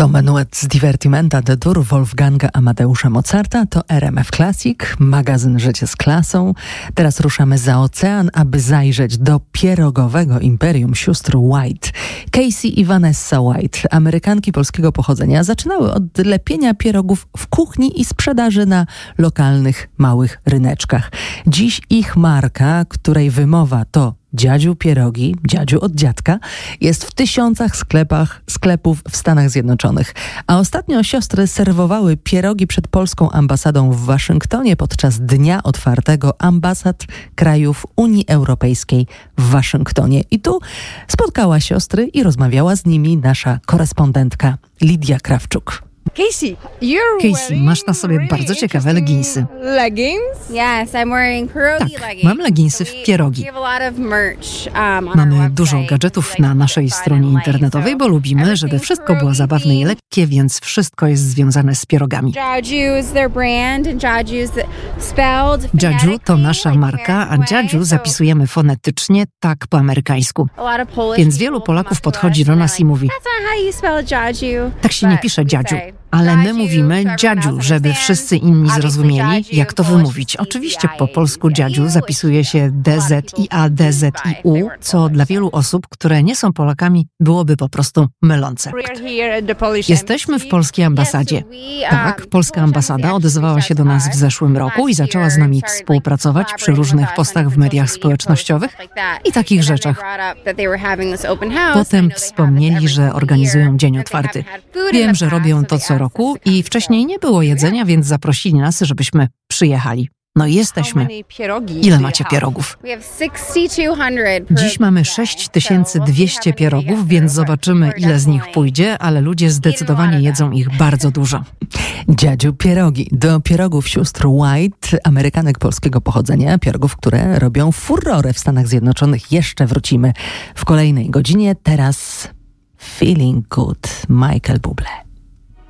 To menuet z Divertimenta de Dur Wolfganga Amadeusza Mozarta, to RMF Classic, magazyn Życie z klasą. Teraz ruszamy za ocean, aby zajrzeć do pierogowego imperium sióstr White. Casey i Vanessa White, Amerykanki polskiego pochodzenia, zaczynały od lepienia pierogów w kuchni i sprzedaży na lokalnych, małych ryneczkach. Dziś ich marka, której wymowa to Dziadziu Pierogi, dziadziu od dziadka, jest w tysiącach sklepów w Stanach Zjednoczonych. A ostatnio siostry serwowały pierogi przed polską ambasadą w Waszyngtonie podczas Dnia Otwartego Ambasad krajów Unii Europejskiej w Waszyngtonie. I tu spotkała siostry i rozmawiała z nimi nasza korespondentka Lidia Krawczuk. Casey, masz na sobie bardzo ciekawe leginsy. Tak, mam leginsy w pierogi. Mamy dużo gadżetów na naszej stronie internetowej, bo lubimy, żeby wszystko było zabawne i lekkie, więc wszystko jest związane z pierogami. Dziadziu to nasza marka, a dziadziu zapisujemy fonetycznie, tak po amerykańsku. Więc wielu Polaków podchodzi do nas i mówi: tak się nie pisze dziadziu. Ale my mówimy dziadziu, żeby wszyscy inni zrozumieli, jak to wymówić. Oczywiście po polsku dziadziu zapisuje się DZIA, co dla wielu osób, które nie są Polakami, byłoby po prostu mylące. Jesteśmy w polskiej ambasadzie. Tak, polska ambasada odezwała się do nas w zeszłym roku i zaczęła z nami współpracować przy różnych postach w mediach społecznościowych i takich rzeczach. Potem wspomnieli, że organizują Dzień Otwarty. Wiem, że robią to co roku i wcześniej nie było jedzenia, więc zaprosili nas, żebyśmy przyjechali. No i jesteśmy. Ile macie pierogów? Dziś mamy 6200 pierogów, więc zobaczymy, ile z nich pójdzie, ale ludzie zdecydowanie jedzą ich bardzo dużo. Dziadziu pierogi. Do pierogów sióstr White, Amerykanek polskiego pochodzenia, pierogów, które robią furorę w Stanach Zjednoczonych, jeszcze wrócimy w kolejnej godzinie. Teraz Feeling Good, Michael Bublé.